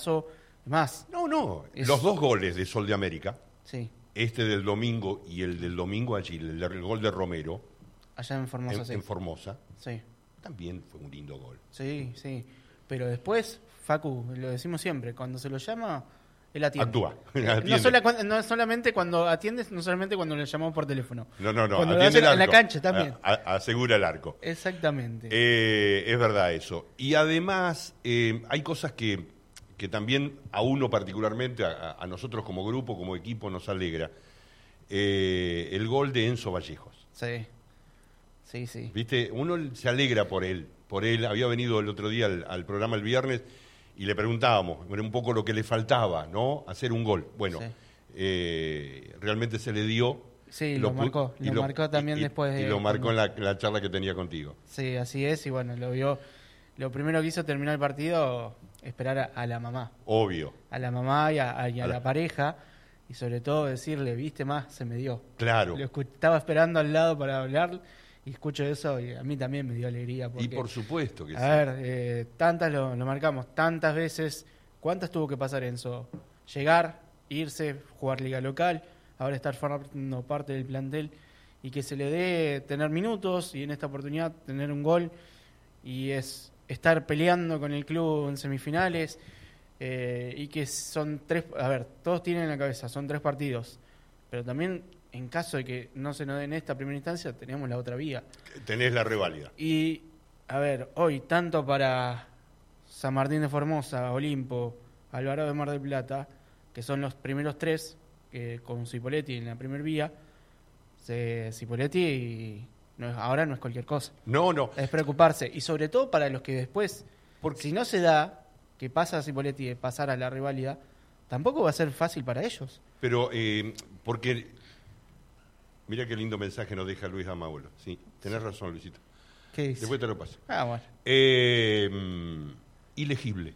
golazo. Más. No, los 2 goles de Sol de América, Sí. este del domingo y el del domingo allí, el gol de Romero, Allá en Formosa, sí. en Formosa, Sí. también fue un lindo gol. Sí, sí. Pero después, Facu, lo decimos siempre, cuando se lo llama, él atiende. Actúa. No solamente cuando atiendes, no solamente cuando le llamamos por teléfono. No. Cuando lo Atiende hace el en la arco. cancha también. Asegura el arco. Exactamente. Es verdad eso. Y además, hay cosas que también a uno particularmente, a nosotros como grupo, como equipo, nos alegra. El gol de Enzo Vallejos. Sí. Sí. ¿Viste? Uno se alegra por él. Había venido el otro día al programa el viernes y le preguntábamos, era un poco lo que le faltaba, ¿no? Hacer un gol. Bueno, realmente se le dio. Sí, lo marcó también después. Y lo marcó en la charla que tenía contigo. Sí, así es. Y bueno, lo vio. Lo primero que hizo terminar el partido, esperar a la mamá. Obvio. A la mamá y a la pareja. Y sobre todo decirle, viste más, se me dio. Claro. Estaba esperando al lado para hablar y escucho eso y a mí también me dio alegría. Porque, y por supuesto que sí. A ver, tantas lo marcamos, tantas veces. ¿Cuántas tuvo que pasar Enzo? Llegar, irse, jugar liga local, ahora estar formando parte del plantel y que se le dé tener minutos y en esta oportunidad tener un gol y es estar peleando con el club en semifinales. Y que son 3, a ver, todos tienen en la cabeza, son 3 partidos, pero también en caso de que no se nos dé en esta primera instancia, tenemos la otra vía. Tenés la reválida. Y, a ver, hoy, tanto para San Martín de Formosa, Olimpo, Alvarado de Mar del Plata, que son los primeros 3, con Cipolletti en la primera vía, Cipolletti ahora no es cualquier cosa. No. Es preocuparse, y sobre todo para los que después, porque si no se da que pasa a Cipolletti de pasar a la rivalidad, tampoco va a ser fácil para ellos. Pero, porque, mira qué lindo mensaje nos deja Luis Amaulo. Sí, tenés razón, Luisito. ¿Qué dice? Después te lo paso. Bueno. Ilegible.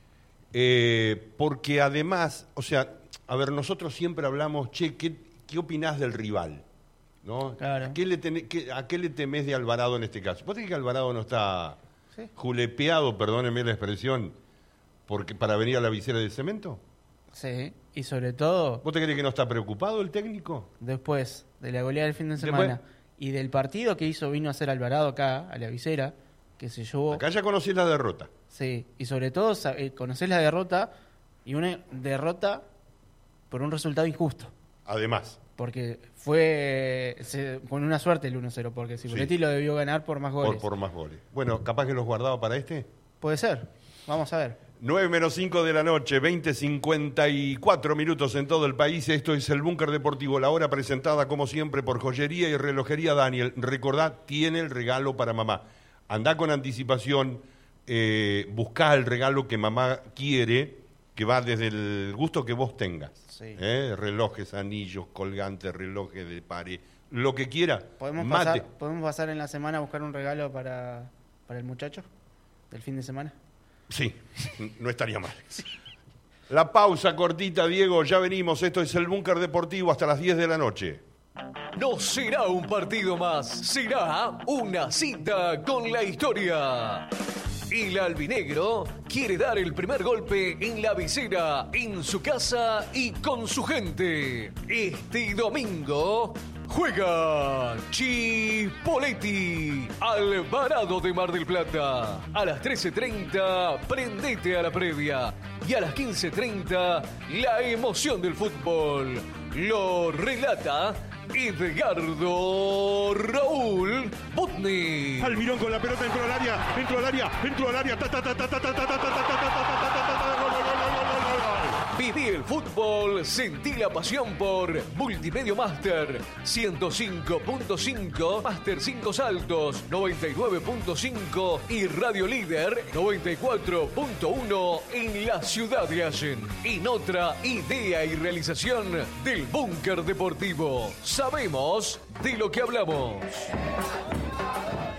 Porque además, o sea, a ver, nosotros siempre hablamos, ¿qué opinás del rival? ¿No? Claro. ¿A qué le temés de Alvarado en este caso? ¿Vos decís que Alvarado no está julepeado, perdónenme la expresión, para venir a la visera del cemento? Sí, y sobre todo... ¿Vos te crees que no está preocupado el técnico? Después de la goleada del fin de semana y del partido que vino a hacer Alvarado acá, a la visera, que se llevó... Acá ya conocí la derrota. Sí, y sobre todo conocés la derrota, y una derrota por un resultado injusto. Además. Porque fue con una suerte el 1-0, porque Cipolletti lo debió ganar por más goles. Por más goles. Bueno, capaz que los guardaba para este. Puede ser, vamos a ver. 9:05 de la noche, 20:54 minutos en todo el país. Esto es el Búnker Deportivo, la hora presentada como siempre por Joyería y Relojería Daniel. Recordá, tiene el regalo para mamá. Andá con anticipación, buscá el regalo que mamá quiere, que va desde el gusto que vos tengas. Sí. Relojes, anillos, colgantes, relojes de pared, lo que quiera. ¿Podemos pasar en la semana a buscar un regalo para el muchacho del fin de semana? Sí, no estaría mal. La pausa cortita, Diego, ya venimos. Esto es el Búnker Deportivo hasta las 10 de la noche. No será un partido más, será una cita con la historia. El albinegro quiere dar el primer golpe en la visera, en su casa y con su gente. Este domingo juega Cipolletti, Alvarado de Mar del Plata. A las 13:30, prendete a la previa. Y a las 15:30, la emoción del fútbol. Lo relata Edgardo Raúl Botni. Almirón con la pelota dentro del área, Viví el fútbol, sentí la pasión por Multimedia Master 105.5, Master 5 Saltos 99.5 y Radio Líder 94.1 en la ciudad de Allen. En otra idea y realización del Búnker Deportivo. Sabemos de lo que hablamos.